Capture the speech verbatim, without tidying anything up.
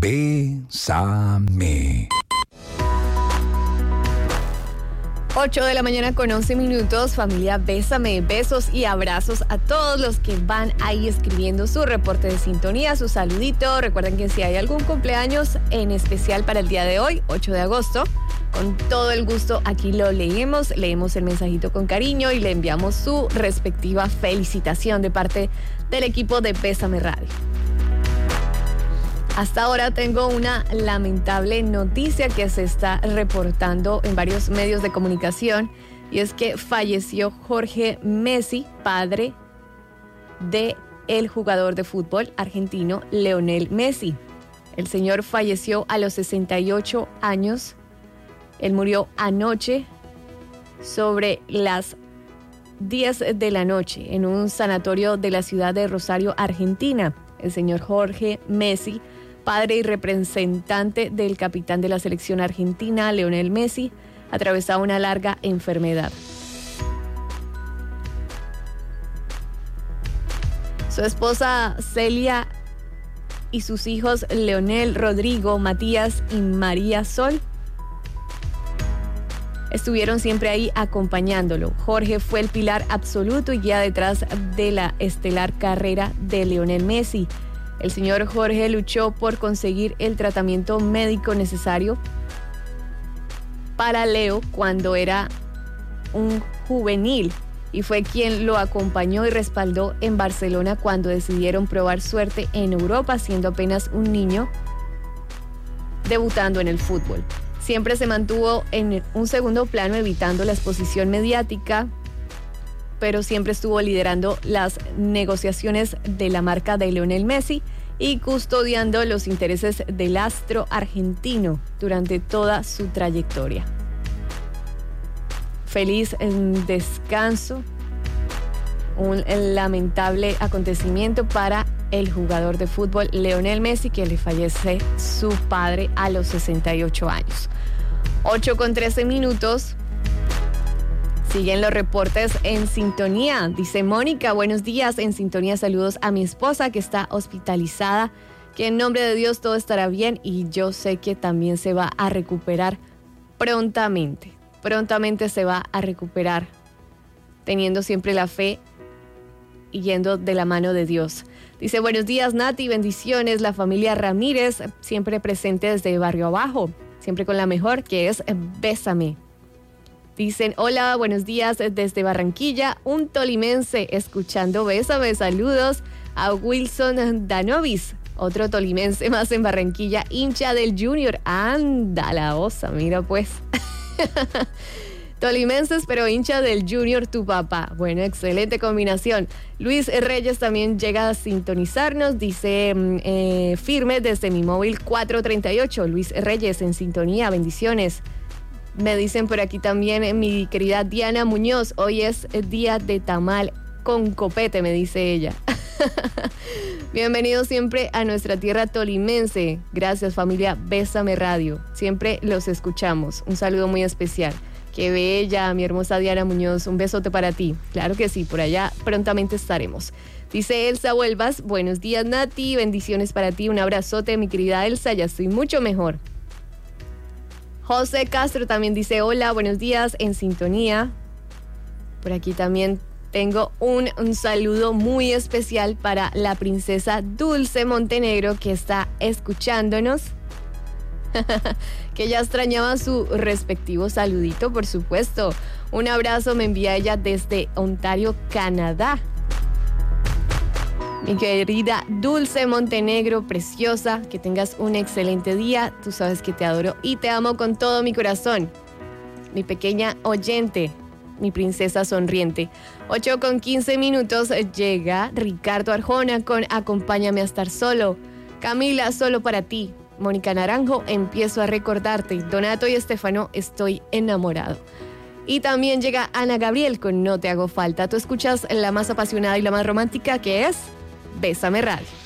Bésame. ocho de la mañana con once minutos, familia, bésame, besos y abrazos a todos los que van ahí escribiendo su reporte de sintonía, su saludito. Recuerden que si hay algún cumpleaños en especial para el día de hoy, ocho de agosto, con todo el gusto aquí lo leemos, leemos el mensajito con cariño y le enviamos su respectiva felicitación de parte del equipo de Bésame Radio. Hasta ahora tengo una lamentable noticia que se está reportando en varios medios de comunicación, y es que falleció Jorge Messi, padre de el jugador de fútbol argentino Lionel Messi. El señor falleció a los sesenta y ocho años. Él murió anoche sobre las diez de la noche en un sanatorio de la ciudad de Rosario, Argentina. El señor Jorge Messi, padre y representante del capitán de la selección argentina, Lionel Messi, atravesaba una larga enfermedad. Su esposa Celia y sus hijos Leonel, Rodrigo, Matías y María Sol estuvieron siempre ahí acompañándolo. Jorge fue el pilar absoluto y guía detrás de la estelar carrera de Lionel Messi. El señor Jorge luchó por conseguir el tratamiento médico necesario para Leo cuando era un juvenil y fue quien lo acompañó y respaldó en Barcelona cuando decidieron probar suerte en Europa, siendo apenas un niño debutando en el fútbol. Siempre se mantuvo en un segundo plano, evitando la exposición mediática, pero siempre estuvo liderando las negociaciones de la marca de Lionel Messi y custodiando los intereses del astro argentino durante toda su trayectoria. Feliz en descanso, un lamentable acontecimiento para el jugador de fútbol Lionel Messi, que le fallece su padre a los sesenta y ocho años. ocho con trece minutos. Siguen los reportes en sintonía. Dice Mónica, buenos días, en sintonía, saludos a mi esposa que está hospitalizada, que en nombre de Dios todo estará bien y yo sé que también se va a recuperar prontamente. Prontamente se va a recuperar, teniendo siempre la fe y yendo de la mano de Dios. Dice, buenos días Nati, bendiciones, la familia Ramírez, siempre presente desde Barrio Abajo, siempre con la mejor, que es Bésame. Dicen, hola, buenos días desde Barranquilla, un tolimense escuchando Bésame, saludos a Wilson Danovis, otro tolimense más en Barranquilla, hincha del Junior. Anda la osa, mira pues. Tolimenses, pero hincha del Junior, tu papá. Bueno, excelente combinación. Luis Reyes también llega a sintonizarnos. Dice, eh, firme desde mi móvil cuatro treinta y ocho. Luis Reyes en sintonía, bendiciones. Me dicen por aquí también mi querida Diana Muñoz. Hoy es día de tamal con copete, me dice ella. Bienvenidos siempre a nuestra tierra tolimense. Gracias, familia Bésame Radio. Siempre los escuchamos. Un saludo muy especial. Qué bella, mi hermosa Diana Muñoz. Un besote para ti. Claro que sí, por allá prontamente estaremos. Dice Elsa Huelvas, buenos días Nati, bendiciones para ti. Un abrazote, mi querida Elsa, ya estoy mucho mejor. José Castro también dice, hola, buenos días, en sintonía. Por aquí también tengo un, un saludo muy especial para la princesa Dulce Montenegro, que está escuchándonos. Que ya extrañaba su respectivo saludito, por supuesto. Un abrazo me envía ella desde Ontario, Canadá. Mi querida Dulce Montenegro, preciosa, que tengas un excelente día. Tú sabes que te adoro y te amo con todo mi corazón. Mi pequeña oyente, mi princesa sonriente. ocho con quince minutos llega Ricardo Arjona con Acompáñame a estar solo. Camila, solo para ti. Mónica Naranjo, empiezo a recordarte. Donato y Estefano, estoy enamorado. Y también llega Ana Gabriel con No te hago falta. Tú escuchas la más apasionada y la más romántica, que es Bésame Radio.